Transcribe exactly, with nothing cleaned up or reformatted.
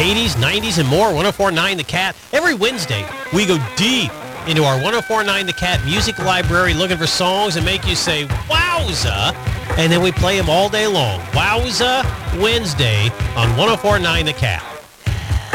eighties, nineties, and more. one oh four point nine The Cat. Every Wednesday, we go deep into our one oh four point nine The Cat music library looking for songs that make you say, wowza, and then we play them all day long. Wowza Wednesday on one oh four point nine The Cat.